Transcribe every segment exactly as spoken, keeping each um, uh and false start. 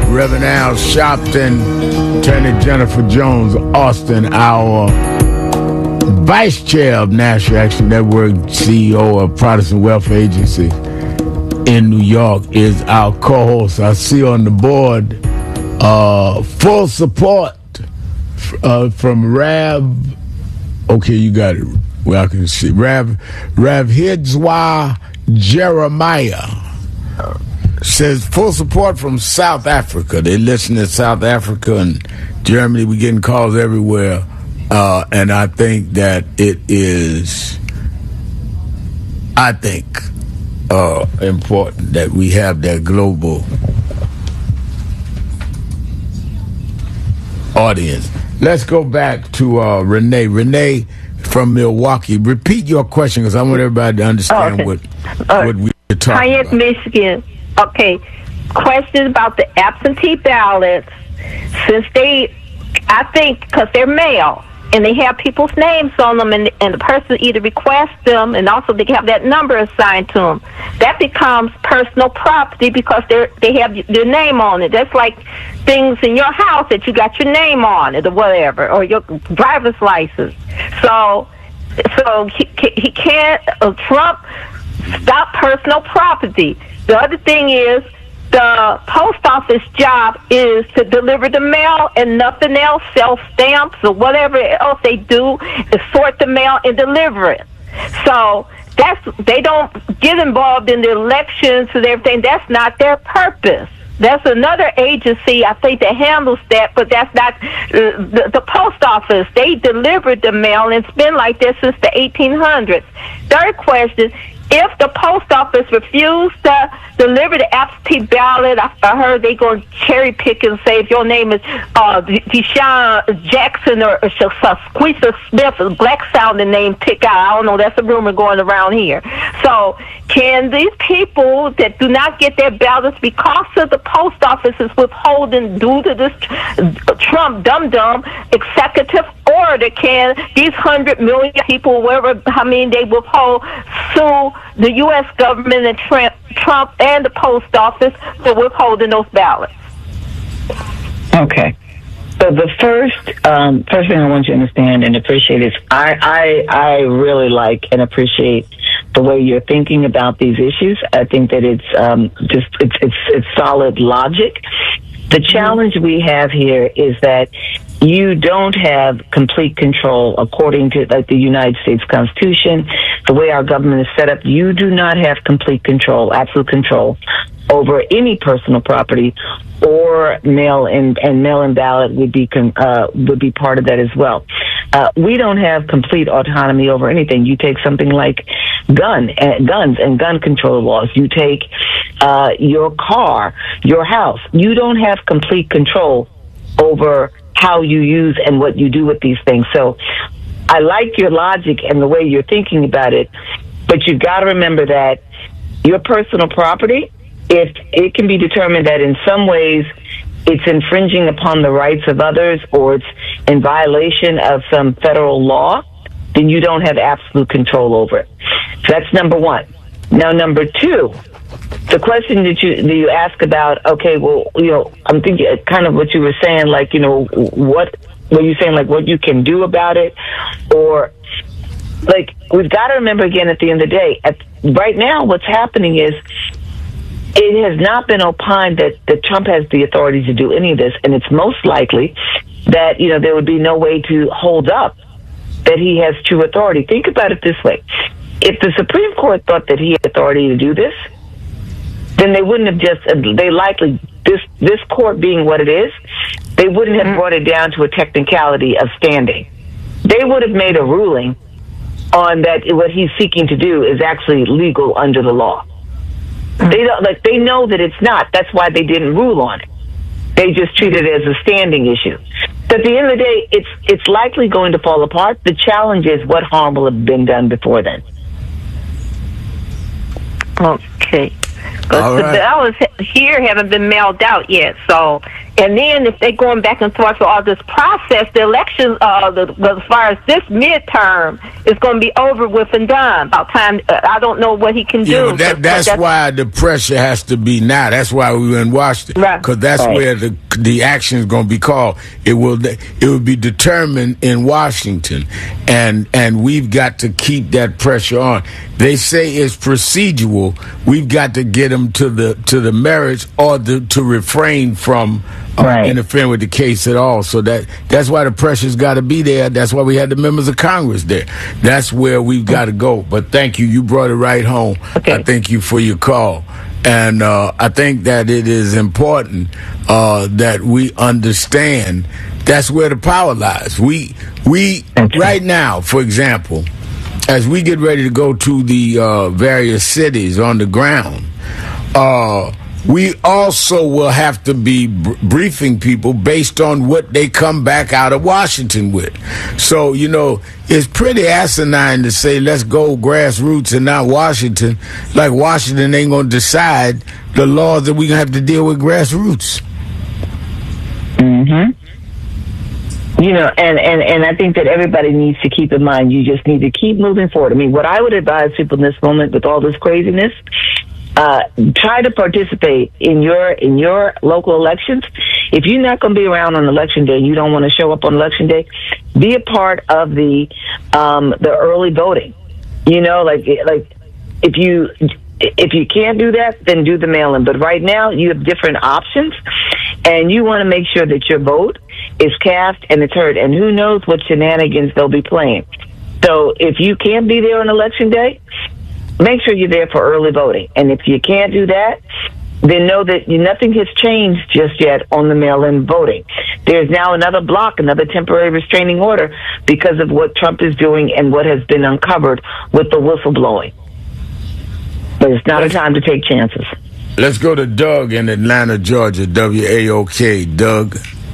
Reverend Al Sharpton, Attorney Jennifer Jones Austin, our Vice Chair of National Action Network, C E O of Protestant Welfare Agency in New York, is our co-host. I see on the board uh, full support uh, from Rav. Okay, you got it. Well, I can see Rav Rav Hidzwa Jeremiah says full support from South Africa. They listen to South Africa and Germany. We're getting calls everywhere, uh, and I think that it is. I think uh, important that we have that global audience. Let's go back to uh, Renee. Renee from Milwaukee. Repeat your question because I want everybody to understand oh, okay. what uh, what we're talking Hyatt, about. Michigan. Okay. Question about the absentee ballots. Since they, I think, because they're mail and they have people's names on them, and, and the person either requests them, and also they have that number assigned to them. That becomes personal property because they they have their name on it. That's like things in your house that you got your name on it or whatever, or your driver's license. So, so he he can't uh, Trump stop personal property. The other thing is, the post office job is to deliver the mail and nothing else, sell stamps or whatever else they do is sort the mail and deliver it. So that's, they don't get involved in the elections and everything. That's not their purpose. That's another agency, I think, that handles that, but that's not uh, the, the post office. They delivered the mail, and it's been like this since the eighteen hundreds. Third question, if the post office refused to deliver the absentee ballot, I, I heard they're going to cherry pick and say if your name is uh, Deshaun Jackson or, or Squeezer Smith, a black-sounding name, pick out. I don't know. That's a rumor going around here. So can these people that do not get their ballots because of the post office is withholding due to this Trump dum-dum executive order, can these hundred million people, wherever, I mean, they withhold, sue the U S government and Trump, Trump and the post office for withholding those ballots? Okay. So the first um, first thing I want you to understand and appreciate is I, I I really like and appreciate the way you're thinking about these issues. I think that it's um, just it's it's it's solid logic. The challenge we have here is that you don't have complete control according to like the United States Constitution, the way our government is set up. You do not have complete control, absolute control over any personal property, or mail in and mail in ballot would be uh, would be part of that as well. Uh, we don't have complete autonomy over anything. You take something like gun uh, guns and gun control laws. You take uh, your car, your house. You don't have complete control over how you use and what you do with these things. So I like your logic and the way you're thinking about it, but you've got to remember that your personal property, if it can be determined that in some ways it's infringing upon the rights of others or it's in violation of some federal law, then you don't have absolute control over it. So that's number one. Now, number two, the question that you that you ask about, okay, well, you know, I'm thinking kind of what you were saying, like, you know, what were you saying, like what you can do about it? Or, like, we've got to remember again at the end of the day, at, right now what's happening is it has not been opined that, that Trump has the authority to do any of this, and it's most likely that, you know, there would be no way to hold up that he has true authority. Think about it this way. If the Supreme Court thought that he had authority to do this, then they wouldn't have just, they likely, this this court being what it is, they wouldn't have brought it down to a technicality of standing. They would have made a ruling on that what he's seeking to do is actually legal under the law. They don't, like, they know that it's not. That's why they didn't rule on it. They just treat it as a standing issue. But at the end of the day, it's it's likely going to fall apart. The challenge is what harm will have been done before then. Okay. But All the right. ballots here haven't been mailed out yet, so And then if they're going back and forth for all this process, the election, uh, the, the, as far as this midterm, is going to be over with and done. About time, uh, I don't know what he can do. Yeah, that, that's, that's why the pressure has to be now. That's why we were in Washington, because right. that's right. where the the action is going to be called. It will it will be determined in Washington, and and we've got to keep that pressure on. They say it's procedural. We've got to get them to the to the merits, or the, to refrain from uh, right. interfering with the case at all. So that that's why the pressure's got to be there. That's why we had the members of Congress there. That's where we've got to go. But thank you. You brought it right home. Okay. I thank you for your call. And uh, I think that it is important uh, that we understand that's where the power lies. We we okay. right now, for example, as we get ready to go to the uh, various cities on the ground, uh, we also will have to be br- briefing people based on what they come back out of Washington with. So, you know, it's pretty asinine to say, let's go grassroots and not Washington, like Washington ain't going to decide the laws that we're going to have to deal with grassroots. Mm-hmm. You know, and, and, and I think that everybody needs to keep in mind, you just need to keep moving forward. I mean, what I would advise people in this moment with all this craziness, uh, try to participate in your in your local elections. If you're not going to be around on election day, you don't want to show up on election day, be a part of the um, the early voting. You know, like like if you if you can't do that, then do the mail-in. But right now, you have different options, and you want to make sure that your vote is cast and it's heard. And who knows what shenanigans they'll be playing. So if you can't be there on election day, make sure you're there for early voting. And if you can't do that, then know that nothing has changed just yet on the mail-in voting. There's now another block, another temporary restraining order because of what Trump is doing and what has been uncovered with the whistleblowing. But it's not a time to take chances. Let's go to Doug in Atlanta, Georgia, W A O K. Doug.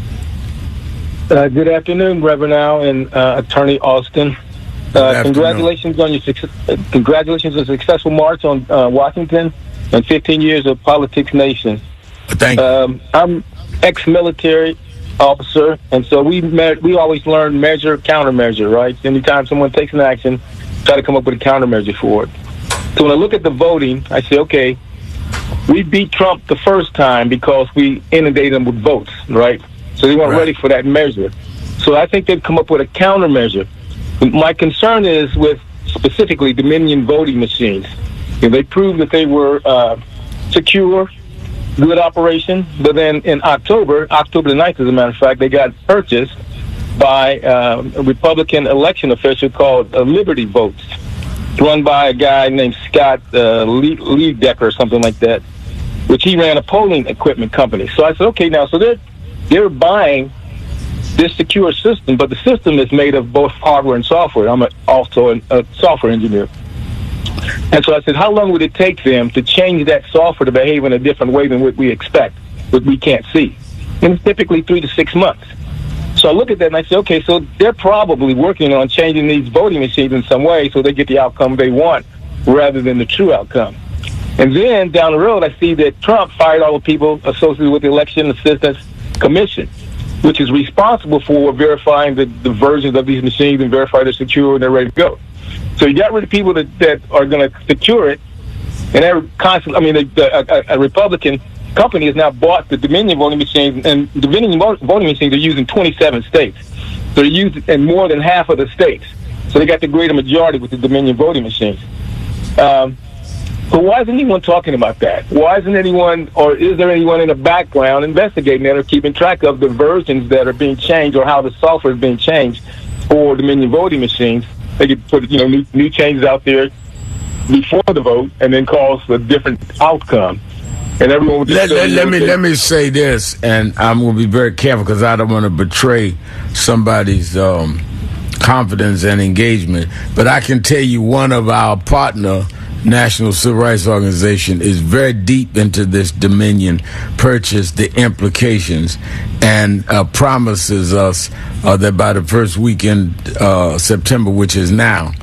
Uh, good afternoon, Reverend Al and uh, Attorney Austin. Uh, congratulations on your success, uh, congratulations on a successful march on uh, Washington and fifteen years of politics nation. Thank you. Um, I'm ex-military officer, and so we me- we always learn measure, countermeasure, right? Anytime someone takes an action, try to come up with a countermeasure for it. So when I look at the voting, I say, okay, we beat Trump the first time because we inundated them with votes, right? So they weren't right. ready for that measure. So I think they've come up with a countermeasure. My concern is with specifically Dominion voting machines. You know, they proved that they were uh, secure, good operation, but then in October, October the ninth, as a matter of fact, they got purchased by uh, a Republican election official called uh, Liberty Votes, run by a guy named Scott uh, Lee, Lee Decker or something like that, which he ran a polling equipment company. So I said, okay, now, so they're, they're buying this secure system, but the system is made of both hardware and software. I'm a, also a, a software engineer. And so I said, how long would it take them to change that software to behave in a different way than what we expect, what we can't see? And it's typically three to six months. So I look at that and I say, okay, so they're probably working on changing these voting machines in some way so they get the outcome they want rather than the true outcome. And then down the road, I see that Trump fired all the people associated with the Election Assistance Commission, which is responsible for verifying the, the versions of these machines and verify they're secure and they're ready to go. So you got rid of people that, that are going to secure it, and they're constantly, I mean, the, the, a, a Republican company has now bought the Dominion voting machines, and the Dominion voting machines are used in twenty-seven states. So they're used in more than half of the states. So they got the greater majority with the Dominion voting machines. Um, so why isn't anyone talking about that? Why isn't anyone, or is there anyone in the background investigating that or keeping track of the versions that are being changed or how the software is being changed for Dominion voting machines? They could put, you know, new, new changes out there before the vote and then cause a different outcome. And everyone would just let, let, let me let me say this, and I'm going to be very careful because I don't want to betray somebody's um, confidence and engagement. But I can tell you, one of our partner National Civil Rights Organization is very deep into this Dominion purchase, the implications, and uh, promises us uh, that by the first weekend uh, September, which is now,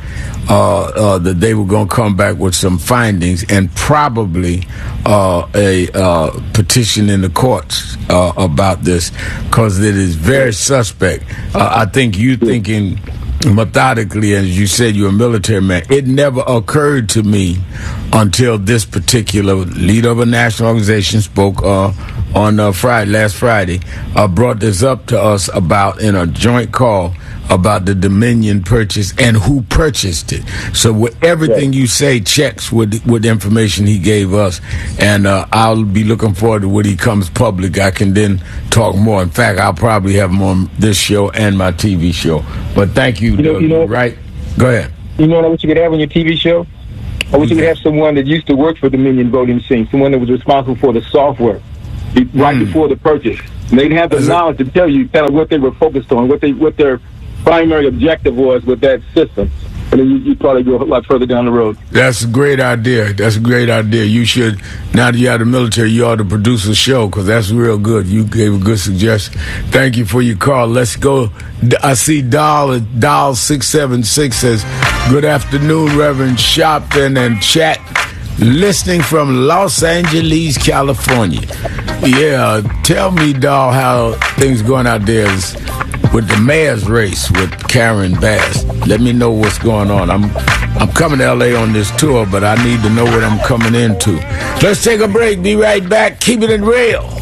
uh, uh, that they were going to come back with some findings and probably uh, a uh, petition in the courts uh, about this, because it is very suspect. Uh, I think you thinking methodically, as you said, you're a military man. It never occurred to me until this particular leader of a national organization spoke uh, on uh, Friday, last Friday, uh, brought this up to us about in a joint call about the Dominion purchase and who purchased it. So with everything you say checks with with the information he gave us, and uh, I'll be looking forward to when he comes public. I can then talk more. In fact, I'll probably have him on this show and my T V show. But thank you, you know, Doug, you know, right? Go ahead. You know what you could have on your T V show? I wish you could have someone that used to work for Dominion Voting Machine, someone that was responsible for the software right mm. before the purchase. And they'd have the Is knowledge it? to tell you kind of what they were focused on, what they what their primary objective was with that system. And then you, you'd probably go a lot further down the road. That's a great idea. That's a great idea. You should, now that you're out of the military, you ought to produce a show, because that's real good. You gave a good suggestion. Thank you for your call. Let's go. I see Doll, Doll six seven six says, good afternoon, Reverend Sharpton and chat. Listening from Los Angeles, California. Yeah, tell me, Doll, how things going out there is with the mayor's race with Karen Bass. Let me know what's going on. I'm I'm coming to L A on this tour, but I need to know what I'm coming into. Let's take a break. Be right back. Keep it real.